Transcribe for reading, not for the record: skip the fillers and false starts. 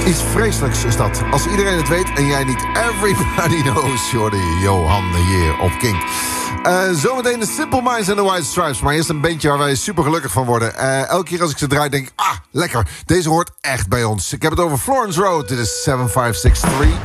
Iets vreselijks is dat. Als iedereen het weet en jij niet. Everybody knows. Jordi, Johan hier op Kink. Zometeen de Simple Minds and the White Stripes. Maar eerst een bandje waar wij super gelukkig van worden. Elke keer als ik ze draai denk ik... lekker. Deze hoort echt bij ons. Ik heb het over Florence Road. Dit is 7563.